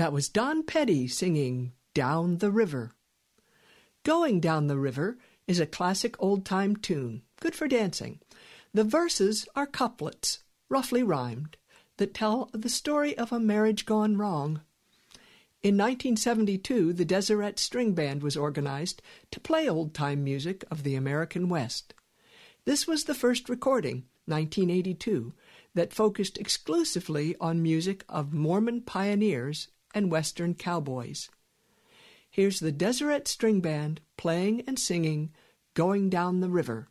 That was Don Petty singing Down the River. Going Down the River is a classic old-time tune, good for dancing. The verses are couplets, roughly rhymed, that tell the story of a marriage gone wrong. In 1972, the Deseret String Band was organized to play old-time music of the American West. This was the first recording, 1982, that focused exclusively on music of Mormon pioneers and Western cowboys. Here's the Deseret String Band playing and singing Going Down the River.